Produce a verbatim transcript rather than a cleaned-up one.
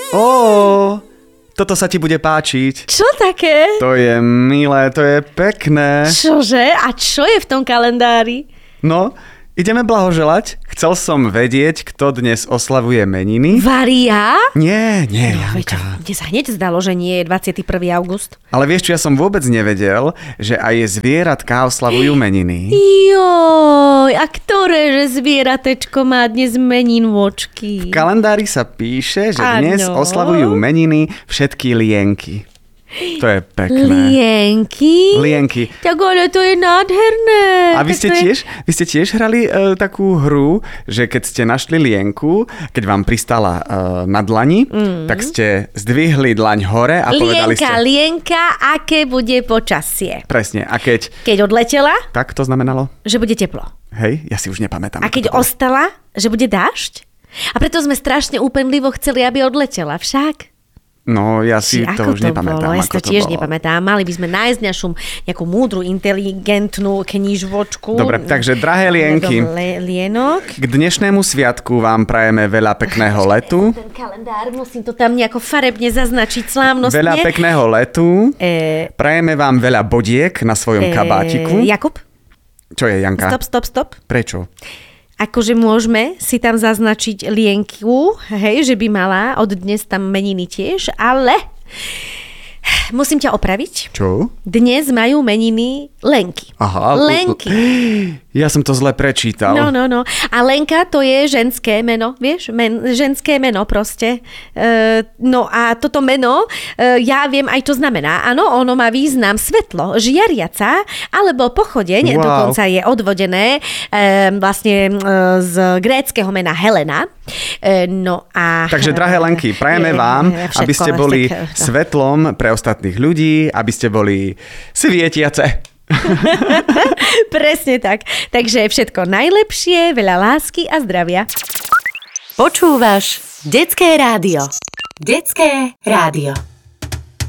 Ó, toto sa ti bude páčiť. Čo také? To je milé, to je pekné. Čože? A čo je v tom kalendári? No, ideme blahoželať. Chcel som vedieť, kto dnes oslavuje meniny. Varia? Nie, nie, No, Janka. veď, mne sa hneď zdalo, že nie je dvadsiateho prvého augusta. Ale vieš čo, ja som vôbec nevedel, že aj zvieratká oslavujú meniny. Joj, a ktoré že zvieratečko má dnes meninôčky? V kalendári sa píše, že dnes Áno. oslavujú meniny všetky lienky. To je pekné. Lienky? Lienky. Tak ale to je nádherné. A vy Tak ste to je- tiež, vy ste tiež hrali uh, takú hru, že keď ste našli lienku, keď vám pristala uh, na dlani, mm. tak ste zdvihli dlaň hore a povedali Lienka, ste... Lienka, aké bude počasie? Presne. A keď... Keď odletela, Tak to znamenalo? že bude teplo. Hej, ja si už nepamätám. A ako keď to bolo. ostala, že bude dážď? A preto sme strašne úpenlivo chceli, aby odletela. Však? No, ja si Či to ako už nepamätám. bolo? Ja si ako to tiež bolo. nepamätám. Mali by sme nájsť našu nejakú múdru, inteligentnú knížvočku. Dobre, takže drahé lienky, Le- lienok. k dnešnému sviatku vám prajeme veľa pekného letu, Ten kalendár, musím to tam nejako farebne zaznačiť slávnostne. veľa pekného letu, E, prajeme vám veľa bodiek na svojom kabátiku. Jakub, Čo je, Janka? stop, stop, stop. Prečo? Akože môžeme si tam zaznačiť Lienku, hej, že by mala od dnes tam meniny tiež, ale musím ťa opraviť. Čo? Dnes majú meniny Lenky. Aha. Lenky. Ja som to zle prečítal. No, no, no. A Lenka to je ženské meno, vieš? Men, ženské meno proste. E, no a toto meno, e, ja viem aj čo znamená. Áno, ono má význam svetlo, žiariaca, alebo pochodeň, Wow. dokonca je odvodené e, vlastne e, z gréckeho mena Helena. E, no a... Takže, drahé Lenky, prajeme Je, vám, všetko, aby ste ale boli tak, no. svetlom pre ostatných ľudí, aby ste boli svietiace. Presne tak. Takže všetko najlepšie, veľa lásky a zdravia. Počúvaš Detské rádio. Detské rádio.